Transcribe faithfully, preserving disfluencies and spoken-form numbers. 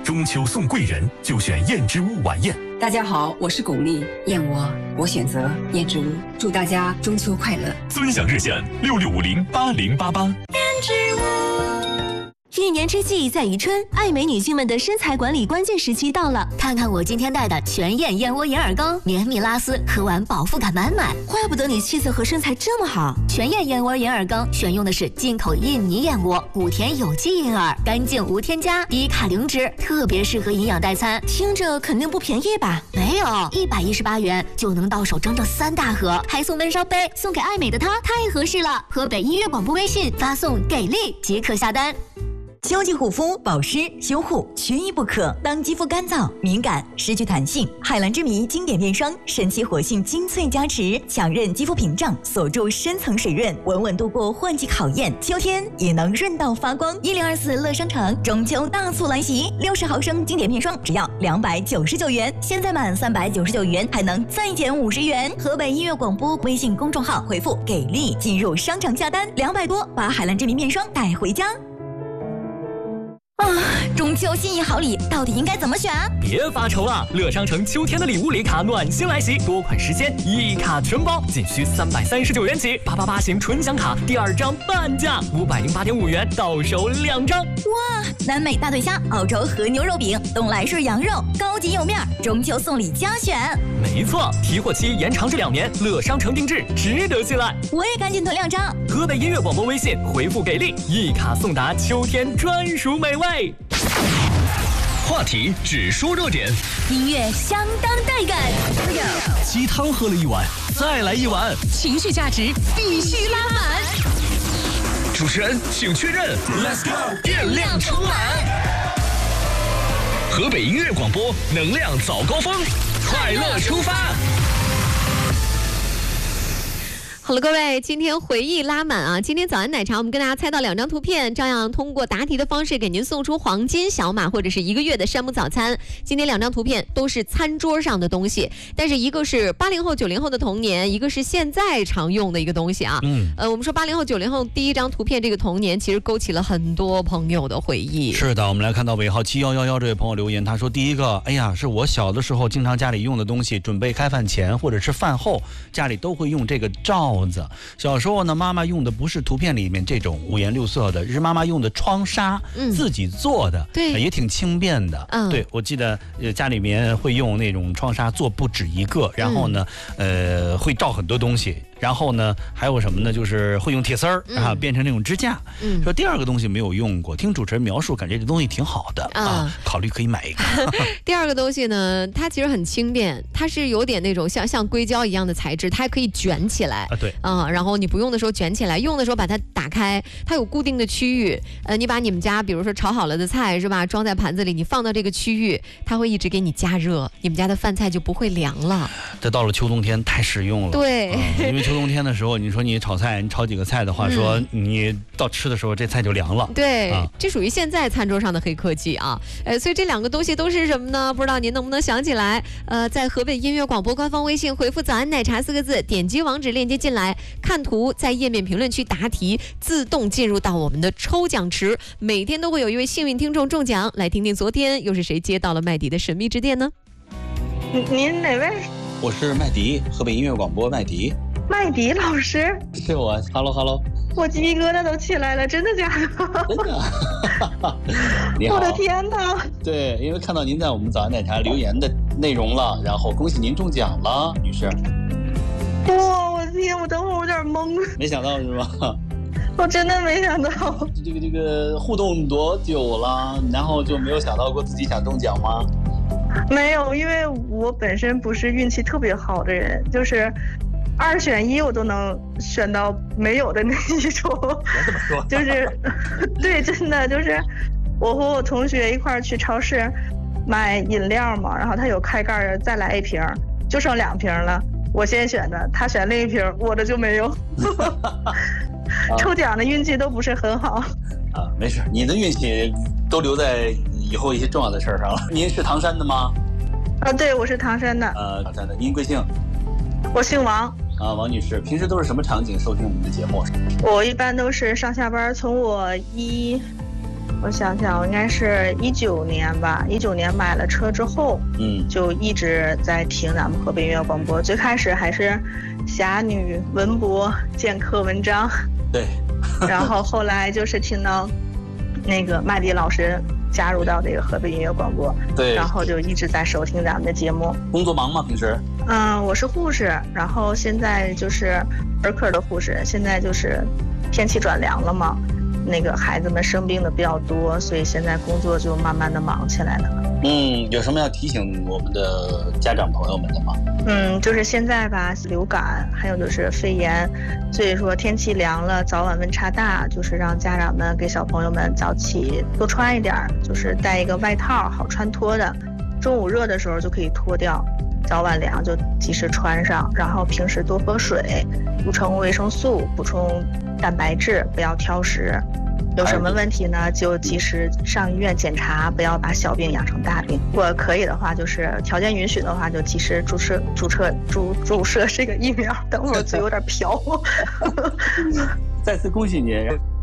中秋送贵人就选燕之屋晚宴。 大家好，我是巩俐，燕窝我选择燕之屋，祝大家中秋快乐。 尊享热线六六五零八零八八。燕之屋。 一年之计在于春，爱美女性们的身材管理关键时期到了。看看我今天带的全燕燕窝眼耳膏，绵密拉丝，喝完饱腹感满满。怪不得你气色和身材这么好。全燕燕窝眼耳膏选用的是进口印尼燕窝，古田有机银耳，干净无添加，低卡零脂，特别适合营养代餐。听着肯定不便宜吧？没有，一百一十八元就能到手整整三大盒，还送闷烧杯，送给爱美的她太合适了。河北音乐广播微信发送给力即可下单。 秋季护肤、保湿、修护缺一不可。当肌肤干燥、敏感、失去弹性，海蓝之谜经典面霜神奇活性精粹加持，强韧肌肤屏障，锁住深层水润，稳稳度过换季考验。秋天也能润到发光。一零二四乐商城中秋大促来袭，六十毫升经典面霜只要两百九十九元，现在满三百九十九元还能再减五十元。河北音乐广播微信公众号回复给力进入商场下单，两百多把海蓝之谜面霜带回家。啊，中秋心意好礼到底应该怎么选？ 别发愁了，乐商城秋天的礼物礼卡暖心来袭，多款时间一卡全包，仅需三百三十九元起。八八八型纯享卡第二张半价，五百零八点五元到手两张。 哇，南美大对虾、澳洲和牛肉饼、东来顺羊肉，高级有面，中秋送礼加选。 没错，提货期延长至两年，乐商城定制，值得信赖。 我也赶紧囤两张。 河北音乐广播微信回复给力，一卡送达秋天专属美味。 话题只说热点， 音乐相当带感。 鸡汤喝了一碗，再来一碗， 情绪价值必须拉满。 主持人请确认 ，Let's go， 电量充满。河北音乐广播，能量早高峰，快乐出发。 好了，各位，今天回忆拉满啊！今天早安奶茶，我们跟大家猜到两张图片，照样通过答题的方式给您送出黄金小马或者是一个月的山姆早餐。今天两张图片都是餐桌上的东西，但是一个是八零后、九零后的童年，一个是现在常用的一个东西啊。嗯，呃，我们说八零后、九零后第一张图片，这个童年其实勾起了很多朋友的回忆。 是的，我们来看到尾号七一一一这位朋友留言，他说第一个，哎呀，是我小的时候经常家里用的东西，准备开饭前或者是饭后，家里都会用这个罩子。小时候呢，妈妈用的不是图片里面这种五颜六色的，是妈妈用的窗纱，嗯、自己做的， 对， 也挺轻便的。嗯，对，我记得呃家里面会用那种窗纱做不止一个，然后呢，嗯、呃会罩很多东西。然后呢，还有什么呢？就是会用铁丝儿啊，变成那种支架。嗯，说第二个东西没有用过，听主持人描述，感觉这东西挺好的啊，啊考虑可以买一个。 第二个东西呢，它其实很轻便，它是有点那种像像硅胶一样的材质，它还可以卷起来啊，对啊，然后你不用的时候卷起来，用的时候把它打开，它有固定的区域。呃，你把你们家比如说炒好了的菜是吧，装在盘子里，你放到这个区域，它会一直给你加热，你们家的饭菜就不会凉了。 这到了秋冬天太实用了， 对， 啊、因为秋冬天的时候，你说你炒菜，你炒几个菜的话，嗯、说你到吃的时候这菜就凉了。 对， 啊、 这属于现在餐桌上的黑科技啊。呃，所以这两个东西都是什么呢？不知道您能不能想起来？呃，在河北音乐广播官方微信回复“早安奶茶”四个字，点击网址链接进来，看图，在页面评论区答题，自动进入到我们的抽奖池。每天都会有一位幸运听众中奖，来听听昨天又是谁接到了麦迪的神秘之电呢？ 您哪位？ 我是麦迪，河北音乐广播麦迪。 麦迪老师， 是我。Hello Hello， 我鸡皮疙瘩都起来了，真的假的？ 真的。你好。 我的天哪！ 对，因为看到您在我们早安奶茶留言的内容了，然后恭喜您中奖了，女士。 哇，我的天，我等会儿我有点懵。 没想到是吧？ 我真的没想到。 这个这个互动多久了？然后就没有想到过自己想中奖吗？ 没有，因为我本身不是运气特别好的人，就是二选一我都能选到没有的那一种。 别这么说。 就是对，真的就是我和我同学一块儿去超市买饮料嘛，然后他有开盖的，再来一瓶，就剩两瓶了。我先选的，他选另一瓶，我的就没有。抽奖的运气都不是很好。 啊，没事，你的运气都留在以后一些重要的事儿上了。您是唐山的吗？ 啊，对，我是唐山的。 呃，唐山的，您贵姓？ 我姓王。 啊，王女士，平时都是什么场景收听我们的节目？ 我一般都是上下班，从我一我想想，我应该是一九年吧，一九年买了车之后，嗯，就一直在听咱们河北音乐广播。最开始还是侠女、文博、剑客文章， 对， 然后后来就是听到那个麦迪老师加入到这个河北音乐广播， 对， 然后就一直在收听咱们的节目。 工作忙吗？平时？ 嗯，我是护士，然后现在就是儿科的护士，现在就是天气转凉了嘛。那个孩子们生病的比较多，所以现在工作就慢慢的忙起来了。 嗯，有什么要提醒我们的家长朋友们的吗？ 嗯，就是现在吧，流感还有就是肺炎，所以说天气凉了，早晚温差大，就是让家长们给小朋友们早起多穿一点，就是带一个外套，好穿脱的。中午热的时候就可以脱掉，早晚凉就及时穿上。然后平时多喝水，补充维生素，补充蛋白质，不要挑食。有什么问题呢，就及时上医院检查，不要把小病养成大病。如果可以的话，就是条件允许的话，就及时注射注射注注射这个疫苗。等会儿嘴有点瓢。 再次恭喜您。